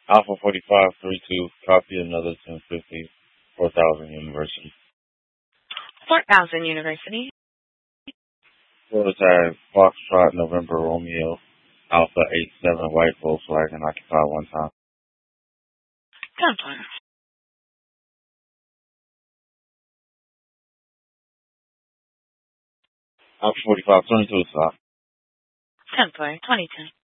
Alpha 4532, copy another 1050, 4000 University. 4000 University. Prototype Foxtrot November Romeo, Alpha 87 White Volkswagen, occupy 1 time. 10-4. Alpha 4522, stop. 10-4, 2010.